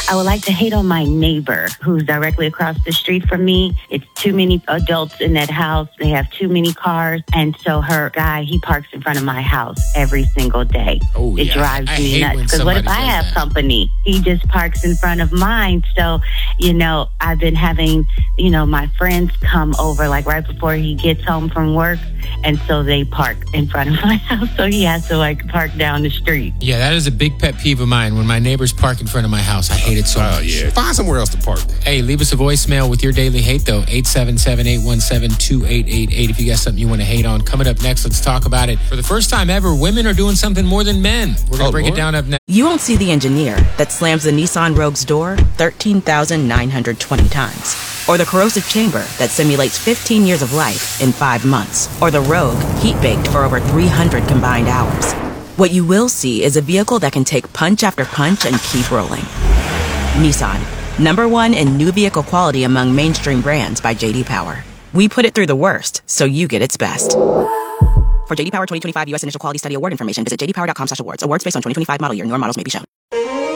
I would like to hate on my neighbor who's directly across the street from me. It's too many adults in that house. They have too many cars. And so her guy, he parks in front of my house every single day. Oh, it drives me nuts. Because what if I have company? He just parks in front of mine. So, I've been having, my friends come over like right before he gets home from work. And so they park in front of my house. So he has to park down the street. Yeah, that is a big pet peeve of mine. When my neighbors park in front of my house, I hate it so much. Oh, yeah. Find somewhere else to park. Hey, leave us a voicemail with your daily hate, though. 877-817-2888 if you got something you want to hate on. Coming up next, let's talk about it. For the first time ever, women are doing something more than men. We're going to break it down up next. You won't see the engineer that slams the Nissan Rogue's door 13,920 times. Or the corrosive chamber that simulates 15 years of life in 5 months. Or the Rogue heat-baked for over 300 combined hours. What you will see is a vehicle that can take punch after punch and keep rolling. Nissan, #1 in new vehicle quality among mainstream brands by J.D. Power. We put it through the worst, so you get its best. For J.D. Power 2025 U.S. Initial Quality Study Award information, visit jdpower.com/awards. Awards based on 2025 model year. Newer models may be shown.